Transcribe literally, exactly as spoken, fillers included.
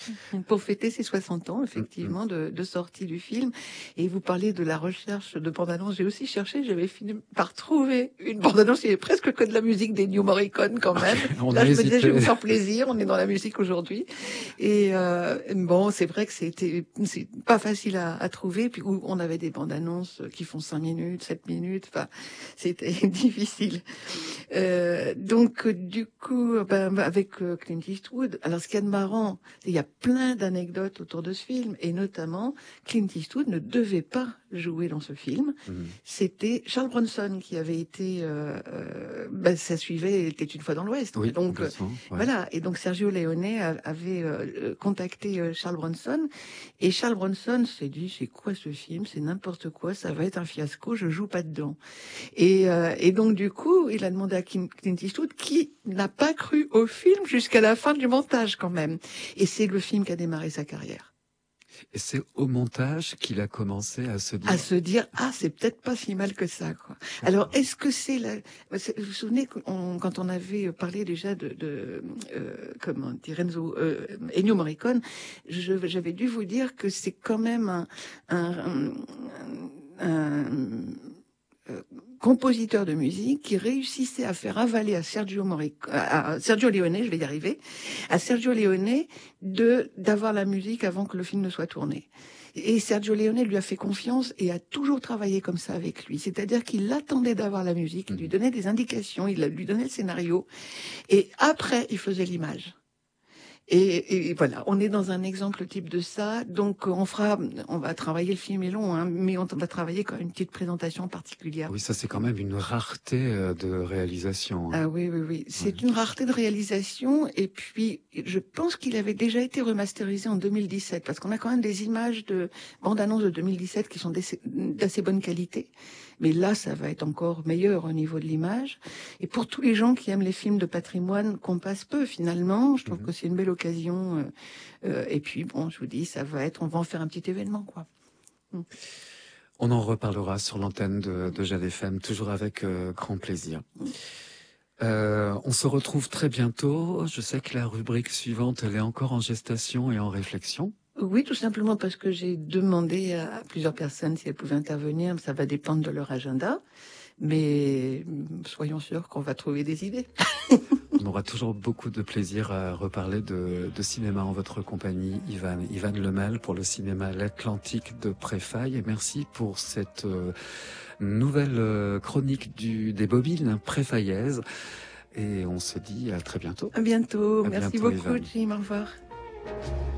pour fêter ses soixante ans, effectivement, de, de sortie du film. Et vous parlez de la recherche de bande-annonce. J'ai aussi cherché, j'avais fini par trouver une bande-annonce. Il y avait presque que de la musique des New Morricone quand même. On Là, a je me hésité. disais, je vais me faire plaisir. On est dans la musique aujourd'hui. Et euh, bon, c'est vrai que c'était c'est pas facile à, à trouver. Puis où on avait des bandes-annonces qui font cinq minutes, sept minutes. Enfin, c'était difficile. Euh, donc, du coup, ben, avec euh, Clint Eastwood, alors ce qu'il y a de marrant, il y a plein d'anecdotes autour de ce film, et notamment, Clint Eastwood ne devait pas jouer dans ce film. Mmh. C'était Charles Bronson qui avait été, euh, euh, ben, ça suivait, était une fois dans l'Ouest. Oui, donc, euh, ouais. Voilà. Et donc, Sergio Leone avait euh, contacté euh, Charles Bronson, et Charles Bronson s'est dit, c'est quoi ce film? C'est n'importe quoi, ça va être un fiasco, je joue pas dedans. Et, euh, et donc, du coup, il a demandé à Clint Eastwood, qui n'a pas cru au film jusqu'à la fin du montage, quand même. Et c'est le film qui a démarré sa carrière. Et c'est au montage qu'il a commencé à se dire... À se dire, ah, c'est peut-être pas si mal que ça, quoi. Alors, est-ce que c'est la... Vous vous souvenez, on, quand on avait parlé déjà de... de euh, comment dire, Renzo... Euh, Ennio Morricone, je, j'avais dû vous dire que c'est quand même un... un, un, un euh, compositeur de musique qui réussissait à faire avaler à Sergio Morricone, à Sergio Leone, je vais y arriver, à Sergio Leone de d'avoir la musique avant que le film ne soit tourné. Et Sergio Leone lui a fait confiance et a toujours travaillé comme ça avec lui. C'est-à-dire qu'il attendait d'avoir la musique, il lui donnait des indications, il lui donnait le scénario, et après, il faisait l'image. Et, et voilà, on est dans un exemple type de ça. Donc, on fera, on va travailler, le film est long, hein, mais on va travailler quand même une petite présentation particulière. Oui, ça c'est quand même une rareté de réalisation. Ah oui, oui, oui. C'est ouais. une rareté de réalisation. Et puis, je pense qu'il avait déjà été remasterisé en deux mille dix-sept, parce qu'on a quand même des images de bande-annonce de deux mille dix-sept qui sont d'assez bonne qualité. Mais là, ça va être encore meilleur au niveau de l'image. Et pour tous les gens qui aiment les films de patrimoine qu'on passe peu, finalement, je trouve mmh. que c'est une belle occasion. Euh, euh, et puis, bon, je vous dis, ça va être, on va en faire un petit événement, quoi. Mmh. On en reparlera sur l'antenne de, de Jade F M, toujours avec euh, grand plaisir. Euh, on se retrouve très bientôt. Je sais que la rubrique suivante, elle est encore en gestation et en réflexion. Oui, tout simplement parce que j'ai demandé à plusieurs personnes si elles pouvaient intervenir. Ça va dépendre de leur agenda. Mais soyons sûrs qu'on va trouver des idées. On aura toujours beaucoup de plaisir à reparler de, de cinéma en votre compagnie, Ivan. Ivan Lemel pour le cinéma L'Atlantique de Préfaille. Et merci pour cette euh, nouvelle euh, chronique du, des bobines préfaillaises. Et on se dit à très bientôt. À bientôt. À merci bientôt, beaucoup, Ivan. Jim. Au revoir.